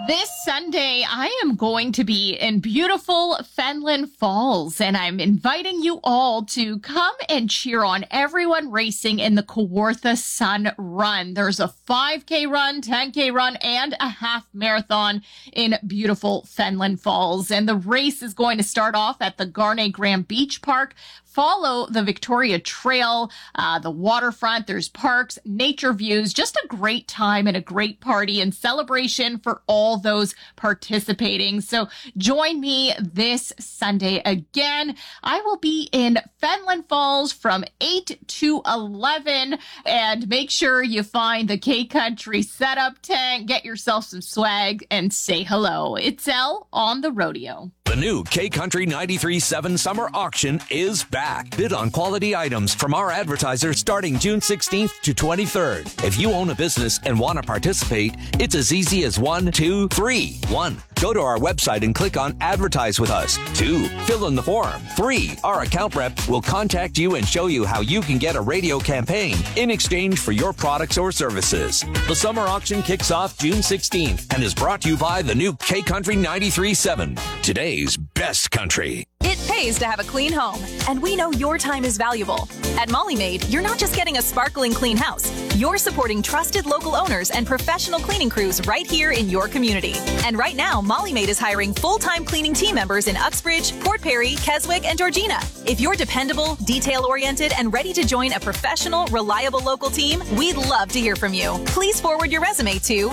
This Sunday, I am going to be in beautiful Fenland Falls, and I'm inviting you all to come and cheer on everyone racing in the Kawartha Sun Run. There's a 5K run, 10K run, and a half marathon in beautiful Fenland Falls. And the race is going to start off at the Garnet Graham Beach Park, follow the Victoria Trail, the waterfront. There's parks, nature views, just a great time and a great party and celebration for all those participating. So join me this Sunday again. I will be in Fenland Falls from 8 to 11, and make sure you find the K Country setup tent, get yourself some swag, and say hello. It's Elle on the rodeo. The new K Country 93.7 Summer Auction is back. Bid on quality items from our advertisers starting June 16th to 23rd. If you own a business and want to participate, it's as easy as 1, 2, 3. 1. Go to our website and click on Advertise with Us. 2. Fill in the form. 3. Our account rep will contact you and show you how you can get a radio campaign in exchange for your products or services. The summer auction kicks off June 16th and is brought to you by the new K Country 93.7. Today's best country. It pays to have a clean home, and we know your time is valuable. At Molly Maid, you're not just getting a sparkling clean house. You're supporting trusted local owners and professional cleaning crews right here in your community. And right now, Molly Maid is hiring full-time cleaning team members in Uxbridge, Port Perry, Keswick, and Georgina. If you're dependable, detail-oriented, and ready to join a professional, reliable local team, we'd love to hear from you. Please forward your resume to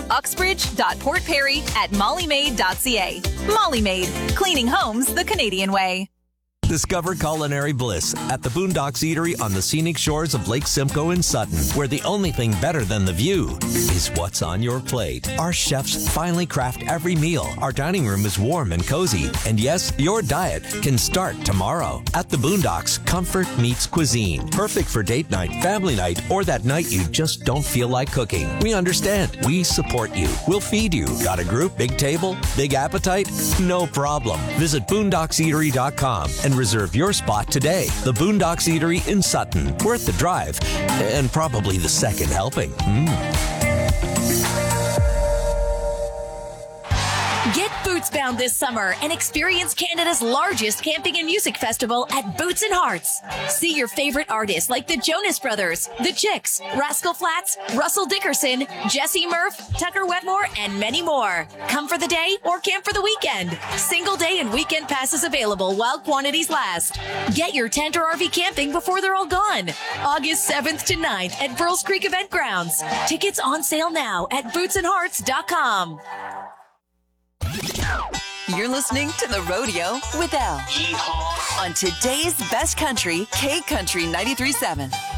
uxbridge.portperry@mollymaid.ca. Molly Maid, cleaning homes the Canadian way. Discover culinary bliss at the Boondocks Eatery on the scenic shores of Lake Simcoe in Sutton, where the only thing better than the view is what's on your plate. Our chefs finely craft every meal. Our dining room is warm and cozy. And yes, your diet can start tomorrow. At the Boondocks, comfort meets cuisine. Perfect for date night, family night, or that night you just don't feel like cooking. We understand. We support you. We'll feed you. Got a group, big table, big appetite? No problem. Visit boondockseatery.com and reserve your spot today. The Boondocks Eatery in Sutton. Worth the drive and probably the second helping. Get bootsbound this summer and experience Canada's largest camping and music festival at Boots and Hearts. See your favorite artists like the Jonas Brothers, the Chicks, Rascal Flatts, Russell Dickerson, Jesse Murph, Tucker Wetmore, and many more. Come for the day or camp for the weekend. Single day and weekend passes available while quantities last. Get your tent or RV camping before they're all gone. August 7th to 9th at Pearls Creek Event Grounds. Tickets on sale now at bootsandhearts.com. You're listening to The Rodeo with Elle. On today's best country, K Country 93.7.